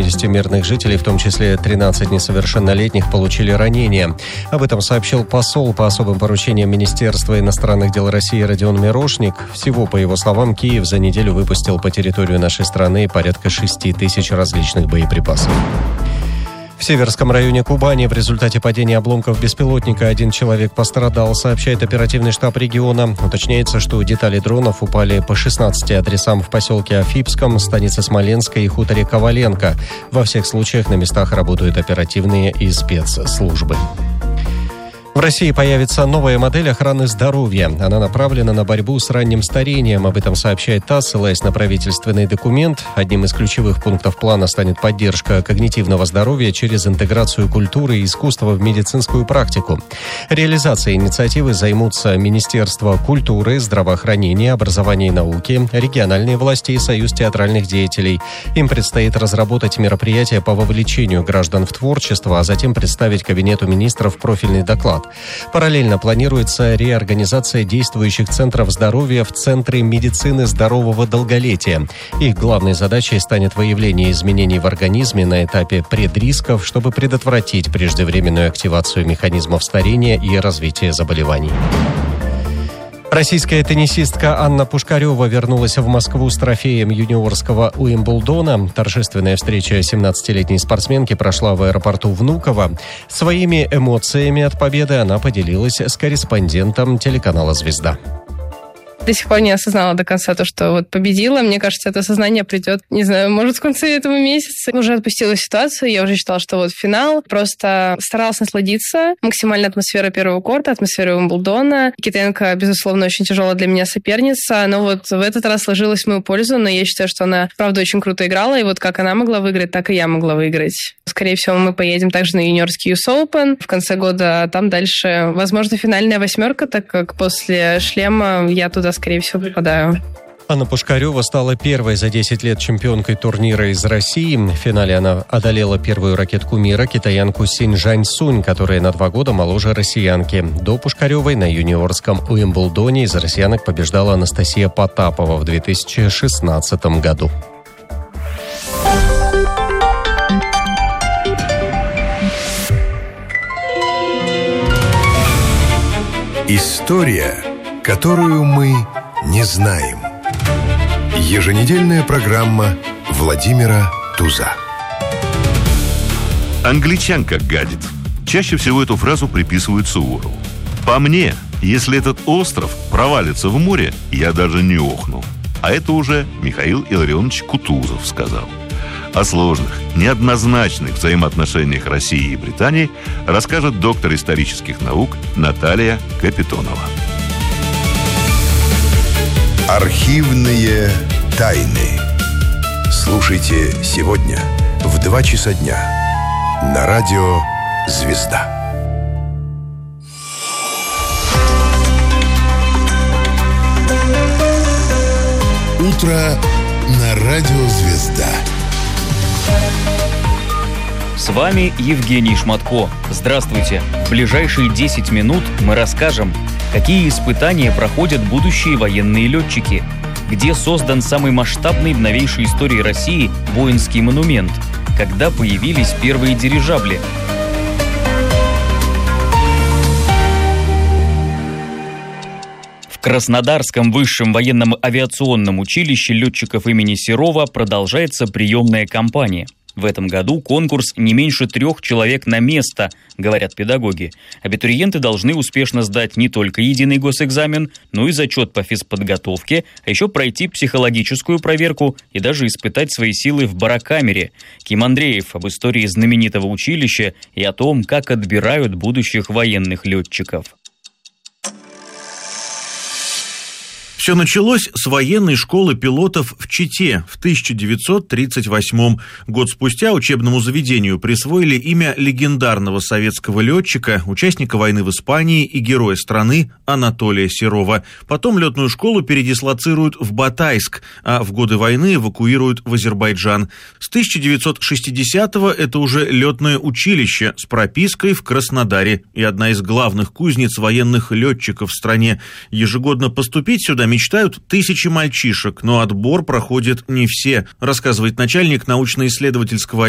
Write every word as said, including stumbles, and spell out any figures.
семидесяти мирных жителей, в том числе тринадцать несовершеннолетних, получили ранения. Об этом сообщил посол по особым поручениям Министерства иностранных дел России Родион Мирошник. Всего, по его словам, Киев за неделю выпустил по территории нашей страны порядка шести тысяч различных боеприпасов. В Северском районе Кубани в результате падения обломков беспилотника один человек пострадал, сообщает оперативный штаб региона. Уточняется, что детали дронов упали по шестнадцати адресам в поселке Афипском, станице Смоленской и хуторе Коваленко. Во всех случаях на местах работают оперативные и спецслужбы. В России появится новая модель охраны здоровья. Она направлена на борьбу с ранним старением. Об этом сообщает ТАСС, ссылаясь на правительственный документ. Одним из ключевых пунктов плана станет поддержка когнитивного здоровья через интеграцию культуры и искусства в медицинскую практику. Реализацией инициативы займутся Министерство культуры, здравоохранения, образования и науки, региональные власти и Союз театральных деятелей. Им предстоит разработать мероприятия по вовлечению граждан в творчество, а затем представить Кабинету министров профильный доклад. Параллельно планируется реорганизация действующих центров здоровья в Центре медицины здорового долголетия. Их главной задачей станет выявление изменений в организме на этапе предрисков, чтобы предотвратить преждевременную активацию механизмов старения и развития заболеваний. Российская теннисистка Анна Пушкарева вернулась в Москву с трофеем юниорского Уимблдона. Торжественная встреча семнадцатилетней спортсменки прошла в аэропорту Внуково. Своими эмоциями от победы она поделилась с корреспондентом телеканала «Звезда». До сих пор не осознала до конца то, что вот победила. Мне кажется, это осознание придет, не знаю, может, в конце этого месяца. Уже отпустила ситуацию, я уже считала, что вот финал. Просто старалась насладиться максимально атмосферой первого корта, атмосферой Уимблдона. Китенко, безусловно, очень тяжелая для меня соперница, но вот в этот раз сложилось в мою пользу, но я считаю, что она, правда, очень круто играла, и вот как она могла выиграть, так и я могла выиграть. Скорее всего, мы поедем также на юниорский ю эс Open в конце года, а там дальше, возможно, финальная восьмерка, так как после шлема я туда скорее всего, попадаю. Анна Пушкарева стала первой за десять лет чемпионкой турнира из России. В финале она одолела первую ракетку мира, китаянку Синь Жань-Сунь, которая на два года моложе россиянки. До Пушкаревой на юниорском Уимблдоне из россиянок побеждала Анастасия Потапова в две тысячи шестнадцатом году. История, которую мы не знаем. Еженедельная программа Владимира Туза. Англичанка гадит. Чаще всего эту фразу приписывают Суворову. По мне, если этот остров провалится в море, я даже не охну. А это уже Михаил Илларионович Кутузов сказал. О сложных, неоднозначных взаимоотношениях России и Британии расскажет доктор исторических наук Наталья Капитонова. Архивные тайны. Слушайте сегодня в два часа дня на радио «Звезда». Утро на радио «Звезда». С вами Евгений Шматко. Здравствуйте. В ближайшие десять минут мы расскажем, какие испытания проходят будущие военные летчики, где создан самый масштабный в новейшей истории России воинский монумент, когда появились первые дирижабли. В Краснодарском высшем военном авиационном училище летчиков имени Серова продолжается приемная кампания. В этом году конкурс не меньше трех человек на место, говорят педагоги. Абитуриенты должны успешно сдать не только единый госэкзамен, но и зачет по физподготовке, а еще пройти психологическую проверку и даже испытать свои силы в барокамере. Ким Андреев об истории знаменитого училища и о том, как отбирают будущих военных летчиков. Все началось с военной школы пилотов в Чите в тысяча девятьсот тридцать восьмом. Год спустя учебному заведению присвоили имя легендарного советского летчика, участника войны в Испании и героя страны Анатолия Серова. Потом летную школу передислоцируют в Батайск, а в годы войны эвакуируют в Азербайджан. С тысяча девятьсот шестидесятого это уже летное училище с пропиской в Краснодаре и одна из главных кузнец военных летчиков в стране. Ежегодно поступить сюда мечтают тысячи мальчишек, но отбор проходит не все, рассказывает начальник научно-исследовательского